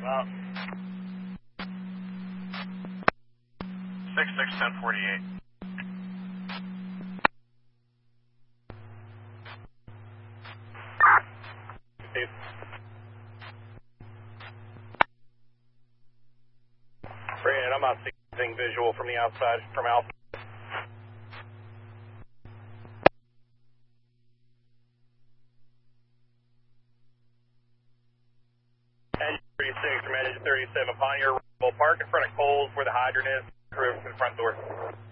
up. 661048. Steve. Brandon, I'm not seeing anything visual from the outside, from Alpha. Engine 36 from engine 37, upon your arrival, park in front of Coles where the hydrant is, in front door.